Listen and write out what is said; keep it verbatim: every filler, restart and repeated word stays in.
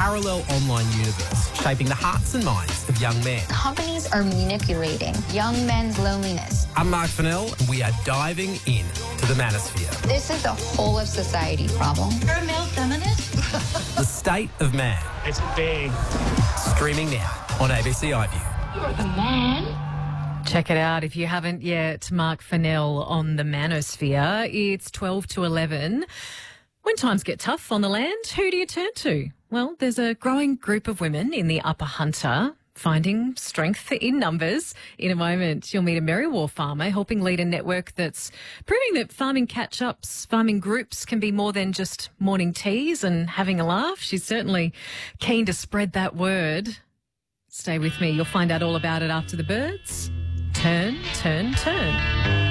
parallel online universe shaping the hearts and minds of young men. Companies are manipulating young men's loneliness. I'm Mark Fennell, and we are diving in to the manosphere. This is a whole of society problem. You're a male feminist? The State of Man. It's big. Streaming now on A B C iView. You're the man. Check it out if you haven't yet. Mark Fennell on the manosphere. It's twelve to eleven. When times get tough on the land, who do you turn to? Well, there's a growing group of women in the Upper Hunter finding strength in numbers. In a moment, you'll meet a Merriwa farmer helping lead a network that's proving that farming catch-ups, farming groups can be more than just morning teas and having a laugh. She's certainly keen to spread that word. Stay with me. You'll find out all about it after the birds. Turn, turn, turn.